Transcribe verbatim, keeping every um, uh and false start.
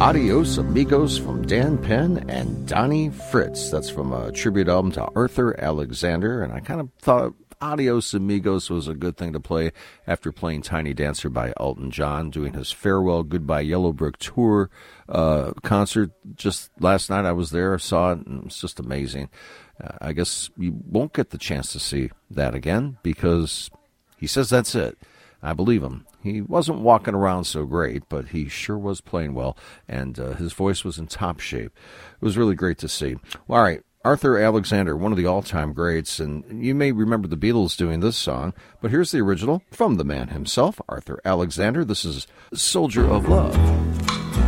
Adios Amigos from Dan Penn and Donnie Fritz. That's from a tribute album to Arthur Alexander, and I kind of thought Adios Amigos was a good thing to play after playing Tiny Dancer by Elton John, doing his Farewell Goodbye Yellowbrick Tour uh, concert just last night. I was there, saw it, and it was just amazing. Uh, I guess you won't get the chance to see that again because he says that's it. I believe him. He wasn't walking around so great, but he sure was playing well, and uh, his voice was in top shape. It was really great to see. Well, all right, Arthur Alexander, one of the all-time greats, and you may remember the Beatles doing this song, but here's the original from the man himself, Arthur Alexander. This is Soldier of Love.